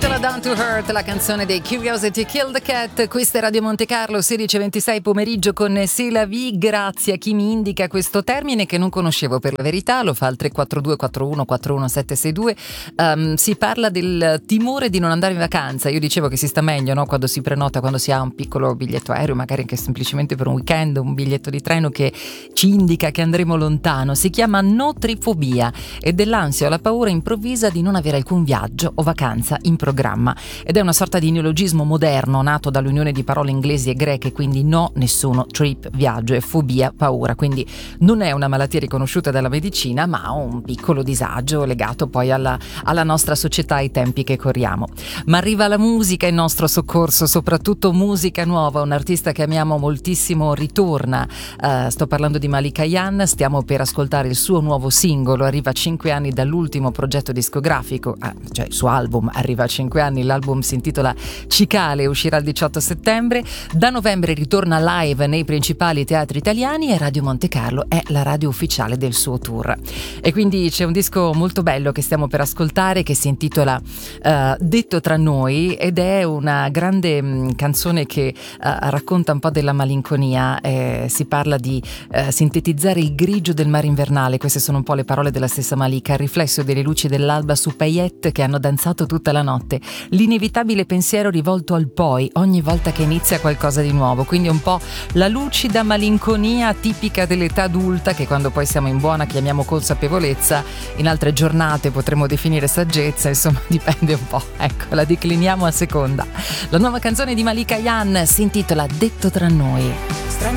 Down to Hurt, la canzone dei Curiosity Kill the Cat. Questa è Radio Monte Carlo, 16:26 pomeriggio con C'est la vie. Grazie a chi mi indica questo termine che non conoscevo, per la verità. Lo fa al 342 41 41762. Si parla del timore di non andare in vacanza. Io dicevo che si sta meglio, no? Quando si prenota, quando si ha un piccolo biglietto aereo, magari anche semplicemente per un weekend, un biglietto di treno che ci indica che andremo lontano. Si chiama notrifobia ed è l'ansia o la paura improvvisa di non avere alcun viaggio o vacanza in programma, ed è una sorta di neologismo moderno nato dall'unione di parole inglesi e greche, quindi no, nessuno, trip, viaggio, e fobia, paura, quindi non è una malattia riconosciuta dalla medicina, ma un piccolo disagio legato poi alla nostra società, ai tempi che corriamo. Ma arriva la musica in nostro soccorso, soprattutto musica nuova. Un artista che amiamo moltissimo ritorna, sto parlando di Malika Ayane. Stiamo per ascoltare il suo nuovo singolo, arriva a 5 anni dall'ultimo progetto discografico, cioè il suo album arriva a 5 anni, l'album si intitola Cicale, uscirà il 18 settembre. Da novembre ritorna live nei principali teatri italiani e Radio Monte Carlo è la radio ufficiale del suo tour. E quindi c'è un disco molto bello che stiamo per ascoltare che si intitola Detto tra noi, ed è una grande canzone che racconta un po' della malinconia. Si parla di sintetizzare il grigio del mare invernale. Queste sono un po' le parole della stessa Malika, il riflesso delle luci dell'alba su paillette che hanno danzato tutta la notte, l'inevitabile pensiero rivolto al poi ogni volta che inizia qualcosa di nuovo. Quindi un po' la lucida malinconia tipica dell'età adulta, che quando poi siamo in buona chiamiamo consapevolezza, in altre giornate potremmo definire saggezza, insomma dipende un po', ecco, la decliniamo a seconda. La nuova canzone di Malika Ayane si intitola Detto tra noi. Stranamente